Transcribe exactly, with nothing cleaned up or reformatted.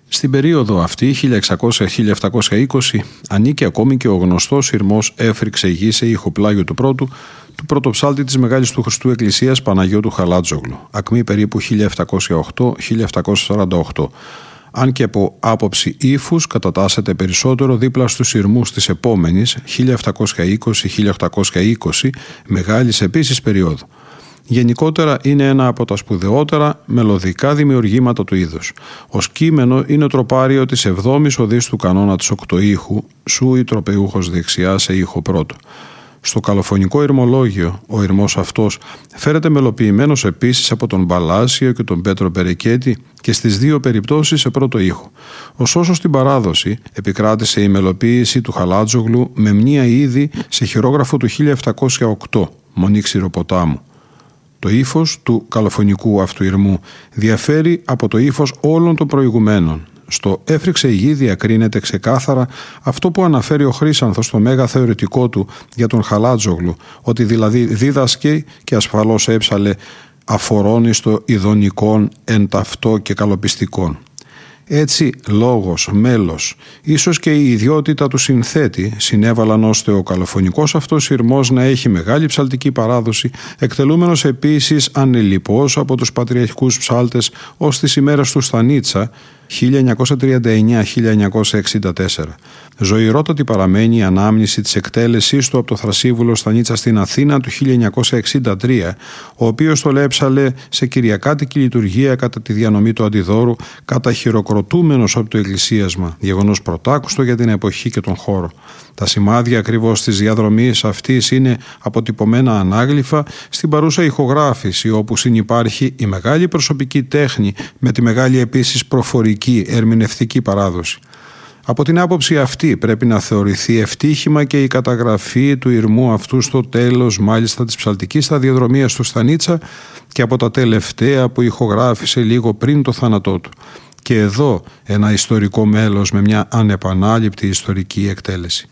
Στην περίοδο αυτή, χίλια εξακόσια με χίλια επτακόσια είκοσι, ανήκει ακόμη και ο γνωστός ηρμός «Έφρυξε η γη» σε ηχοπλάγιο του πρώτου, του πρωτοψάλτη της Μεγάλης του Χριστού Εκκλησίας Παναγιώτου Χαλάτζογλου, ακμή περίπου χίλια επτακόσια οκτώ με χίλια επτακόσια σαράντα οκτώ. Αν και από άποψη ύφους κατατάσσεται περισσότερο δίπλα στους ηρμούς της επόμενης, χίλια επτακόσια είκοσι με χίλια οκτακόσια είκοσι, μεγάλης επίσης περίοδου. Γενικότερα είναι ένα από τα σπουδαιότερα μελωδικά δημιουργήματα του είδους. Ως κείμενο είναι τροπάριο της εβδόμης οδής του κανόνα της οκτωήχου, σου η τροπεούχος δεξιά σε ήχο πρώτο. Στο καλοφωνικό ηρμολόγιο, ο ηρμός αυτός φέρεται μελοποιημένος επίσης από τον Παλάσιο και τον Πέτρο Περεκέτη και στις δύο περιπτώσεις σε πρώτο ήχο. Ωστόσο στην παράδοση επικράτησε η μελοποίηση του Χαλάτζογλου με μνήα ήδη σε χειρόγραφο του χίλια επτακόσια οκτώ, Μονή Ξηροποτάμου. Το ύφος του καλοφωνικού αυτού ηρμού διαφέρει από το ύφος όλων των προηγουμένων. Στο «Έφρυξε η γη» διακρίνεται ξεκάθαρα αυτό που αναφέρει ο Χρύσανθος στο μέγα θεωρητικό του για τον Χαλάτζογλου, ότι δηλαδή δίδασκε και ασφαλώς έψαλε αφορώνιστο ειδονικών εν ταυτό και καλοπιστικών. Έτσι, λόγος, μέλος, ίσως και η ιδιότητα του συνθέτη συνέβαλαν ώστε ο καλοφωνικός αυτός ηρμός να έχει μεγάλη ψαλτική παράδοση, εκτελούμενος επίσης ανελιπώς από τους πατριαρχικούς ψάλτες ως τις ημέρες του Στανίτσα, χίλια εννιακόσια τριάντα εννιά με χίλια εννιακόσια εξήντα τέσσερα. Ζωηρότατη παραμένει η ανάμνηση της εκτέλεσής του από το Θρασίβουλο Στανίτσα στην Αθήνα του χίλια εννιακόσια εξήντα τρία, ο οποίος το λέψαλε σε κυριακάτικη λειτουργία κατά τη διανομή του αντιδόρου, καταχειροκροτούμενος από το εκκλησίασμα, γεγονός πρωτάκουστο για την εποχή και τον χώρο. Τα σημάδια ακριβώς της διαδρομής αυτής είναι αποτυπωμένα ανάγλυφα στην παρούσα ηχογράφηση, όπου συνυπάρχει η μεγάλη προσωπική τέχνη με τη μεγάλη επίσης προφορική ερμηνευτική παράδοση. Από την άποψη αυτή πρέπει να θεωρηθεί ευτύχημα και η καταγραφή του ηρμού αυτού στο τέλος μάλιστα της ψαλτικής σταδιοδρομίας του Στανίτσα και από τα τελευταία που ηχογράφησε λίγο πριν το θάνατό του. Και εδώ ένα ιστορικό μέλος με μια ανεπανάληπτη ιστορική εκτέλεση.